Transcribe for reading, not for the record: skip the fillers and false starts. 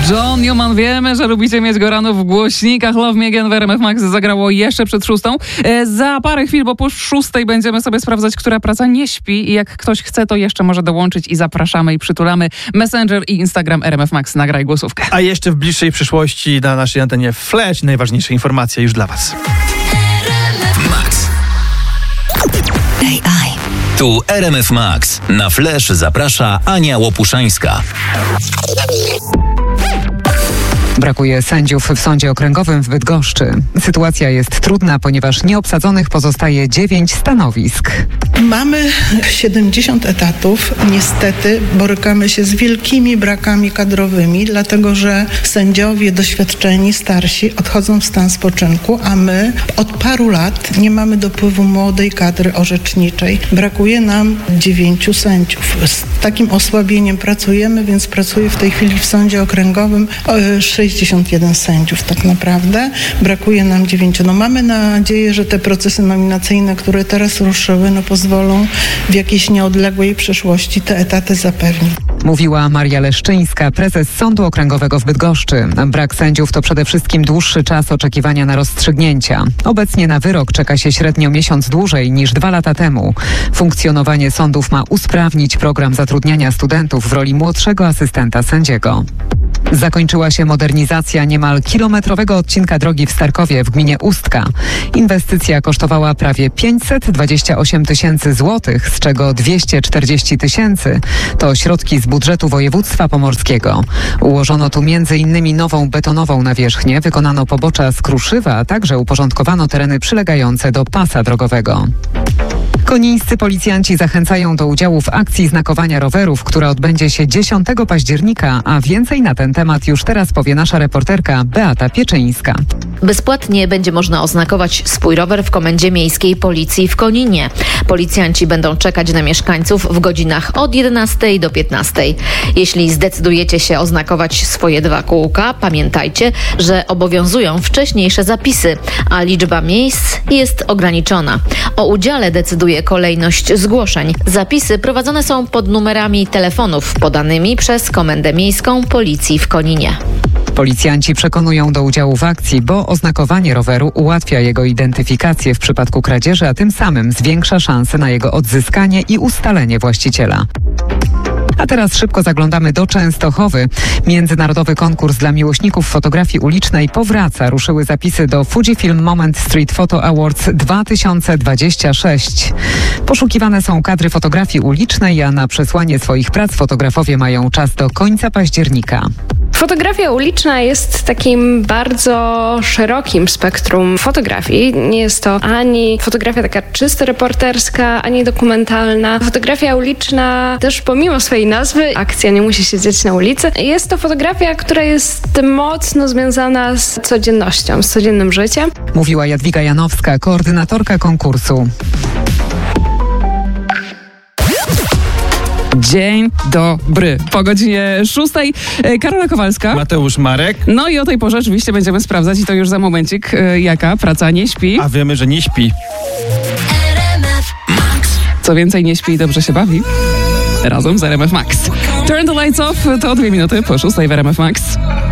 John Newman, wiemy, że lubicie mieć go rano w głośnikach. Love Me Again w RMF Max zagrało jeszcze przed 6. Za parę chwil, bo po 6 będziemy sobie sprawdzać, która praca nie śpi i jak ktoś chce, to jeszcze może dołączyć i zapraszamy i przytulamy. Messenger i Instagram RMF Max, nagraj głosówkę. A jeszcze w bliższej przyszłości na naszej antenie Flash najważniejsze informacje już dla Was. Max. AI. Tu RMF Max. Na Flash zaprasza Ania Łopuszańska. Brakuje sędziów w Sądzie Okręgowym w Bydgoszczy. Sytuacja jest trudna, ponieważ nieobsadzonych pozostaje 9 stanowisk. Mamy 70 etatów. Niestety borykamy się z wielkimi brakami kadrowymi, dlatego że sędziowie doświadczeni, starsi odchodzą w stan spoczynku, a my od paru lat nie mamy dopływu młodej kadry orzeczniczej. Brakuje nam 9 sędziów. Z takim osłabieniem pracujemy, więc pracuje w tej chwili w Sądzie Okręgowym 61 sędziów tak naprawdę. Brakuje nam 9. Mamy nadzieję, że te procesy nominacyjne, które teraz ruszyły, pozwolą w jakiejś nieodległej przyszłości te etaty zapewnić. Mówiła Maria Leszczyńska, prezes Sądu Okręgowego w Bydgoszczy. Brak sędziów to przede wszystkim dłuższy czas oczekiwania na rozstrzygnięcia. Obecnie na wyrok czeka się średnio miesiąc dłużej niż 2 lata temu. Funkcjonowanie sądów ma usprawnić program zatrudniania studentów w roli młodszego asystenta sędziego. Zakończyła się modernizacja niemal kilometrowego odcinka drogi w Starkowie w gminie Ustka. Inwestycja kosztowała prawie 528 tysięcy złotych, z czego 240 tysięcy to środki z budżetu województwa pomorskiego. Ułożono tu m.in. nową betonową nawierzchnię, wykonano pobocza z kruszywa, a także uporządkowano tereny przylegające do pasa drogowego. Konińscy policjanci zachęcają do udziału w akcji znakowania rowerów, która odbędzie się 10 października, a więcej na ten temat już teraz powie nasza reporterka Beata Pieczyńska. Bezpłatnie będzie można oznakować swój rower w Komendzie Miejskiej Policji w Koninie. Policjanci będą czekać na mieszkańców w godzinach od 11 do 15. Jeśli zdecydujecie się oznakować swoje 2 kółka, pamiętajcie, że obowiązują wcześniejsze zapisy, a liczba miejsc jest ograniczona. O udziale decyduje kolejność zgłoszeń. Zapisy prowadzone są pod numerami telefonów podanymi przez Komendę Miejską Policji w Koninie. Policjanci przekonują do udziału w akcji, bo oznakowanie roweru ułatwia jego identyfikację w przypadku kradzieży, a tym samym zwiększa szanse na jego odzyskanie i ustalenie właściciela. A teraz szybko zaglądamy do Częstochowy. Międzynarodowy konkurs dla miłośników fotografii ulicznej powraca. Ruszyły zapisy do Fujifilm Moment Street Photo Awards 2026. Poszukiwane są kadry fotografii ulicznej, a na przesłanie swoich prac fotografowie mają czas do końca października. Fotografia uliczna jest takim bardzo szerokim spektrum fotografii. Nie jest to ani fotografia taka czysto reporterska, ani dokumentalna. Fotografia uliczna też pomimo swojej nazwy, akcja nie musi się dziać na ulicy. Jest to fotografia, która jest mocno związana z codziennością, z codziennym życiem. Mówiła Jadwiga Janowska, koordynatorka konkursu. Dzień dobry. Po godzinie 6 Karola Kowalska. Mateusz Marek. No i o tej porze oczywiście będziemy sprawdzać i to już za momencik, jaka praca nie śpi. A wiemy, że nie śpi. Co więcej, nie śpi i dobrze się bawi. Razem z RMF Max. Turn the lights off to 2 minuty po 6 w RMF Max.